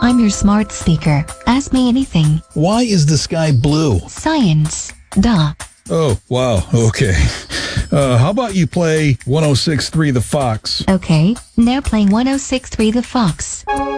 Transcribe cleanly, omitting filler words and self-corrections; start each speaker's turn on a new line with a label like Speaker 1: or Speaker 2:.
Speaker 1: I'm your smart speaker. Ask me anything.
Speaker 2: Why is the sky blue?
Speaker 1: Science. Duh.
Speaker 2: Oh, wow. Okay. How about you play 106.3 The Fox?
Speaker 1: Okay, now playing 106.3 The Fox.